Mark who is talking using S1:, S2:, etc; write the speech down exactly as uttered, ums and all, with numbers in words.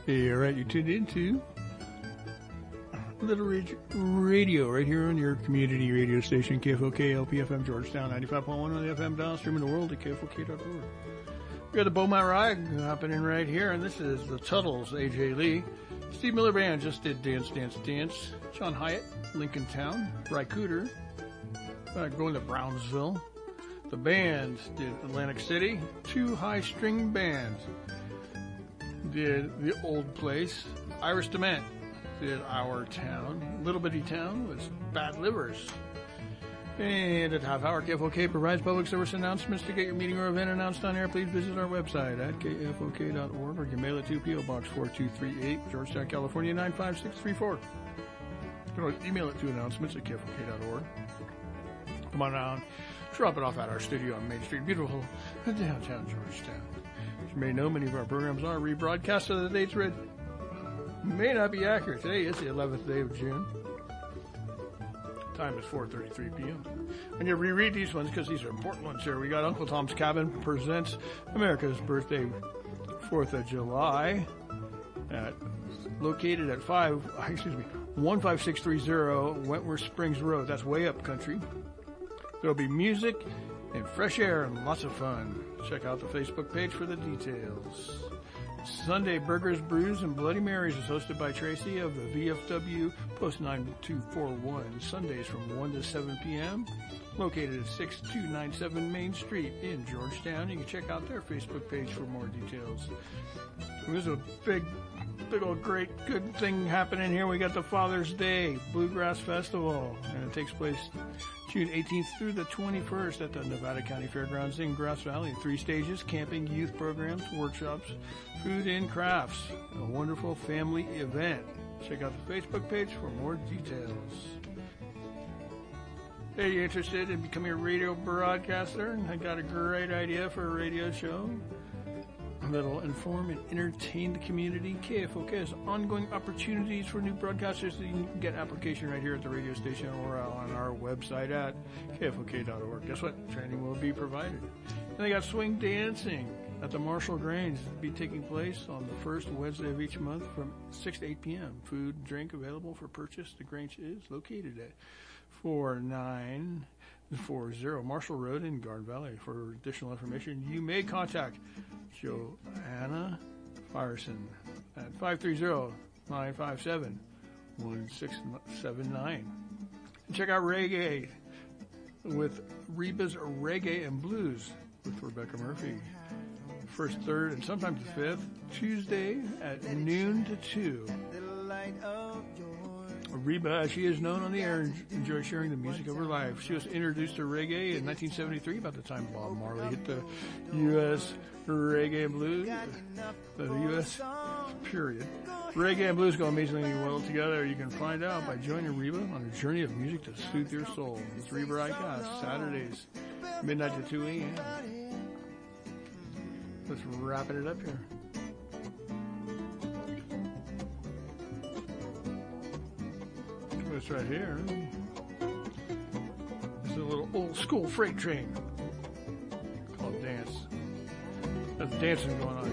S1: Hey, all right, you tuned into Little Ridge Radio right here on your community radio station, K F O K L P F M Georgetown, ninety-five point one on the F M dial, streaming the world at K F O K dot org. We got the Beaumont Ride happening right here, and this is the Tuttles, A J Lee. Steve Miller Band just did Dance, Dance, Dance. John Hyatt, Lincoln Town. Ry Cooder, uh, going to Brownsville. The band did Atlantic City. Two high string bands did The Old Place. Iris DeMent did Our Town. Little Bitty Town was Bad Livers. And at half hour, K F O K provides public service announcements. To get your meeting or event announced on air, please visit our website at K F O K dot org, or you can mail it to P O Box four two three eight, Georgetown, California, nine five six three four. You can always email it to announcements at K F O K dot org. Come on down, drop it off at our studio on Main Street, beautiful downtown Georgetown. As you may know, many of our programs are rebroadcast, so the dates read may not be accurate. Today is the eleventh day of June. Time is four thirty-three p.m. I'm going to reread these ones because these are important ones here. We got Uncle Tom's Cabin presents America's Birthday fourth of July, at, located at five, excuse me, one five six three zero Wentworth Springs Road. That's way up country. There'll be music and fresh air and lots of fun. Check out the Facebook page for the details. Sunday Burgers, Brews, and Bloody Marys is hosted by Tracy of the V F W Post nine two four one. Sundays from one to seven p.m. Located at six two nine seven Main Street in Georgetown. You can check out their Facebook page for more details. There's a big, big old great good thing happening here. We got the Father's Day Bluegrass Festival, and it takes place June eighteenth through the twenty-first at the Nevada County Fairgrounds in Grass Valley. Three stages: camping, youth programs, workshops, food and crafts. A wonderful family event. Check out the Facebook page for more details. Hey, you interested in becoming a radio broadcaster? I got a great idea for a radio show that'll inform and entertain the community. K F O K has ongoing opportunities for new broadcasters. You can get an application right here at the radio station or on our website at K F O K dot org. Guess what? Training will be provided. And they got swing dancing at the Marshall Grange. It'll be taking place on the first Wednesday of each month from six to eight p.m. Food and drink available for purchase. The Grange is located at four nine four zero Marshall Road in Garden Valley. For additional information, you may contact Joanna Firesen at five three zero, nine five seven, one six seven nine. And check out Reggae with Reba's Reggae and Blues with Rebecca Murphy. First, third, and sometimes the fifth, Tuesday at noon to two. Reba, as she is known on the air, enjoys sharing the music of her life. She was introduced to reggae in nineteen seventy-three, about the time Bob Marley hit the U S reggae and blues, the U S period. Reggae and blues go amazingly well together. You can find out by joining Reba on a journey of music to soothe your soul. It's Reba Icast, Saturdays, midnight to two a.m. Let's wrapping it up here. This right here is a little old school freight train called Dance. There's dancing going on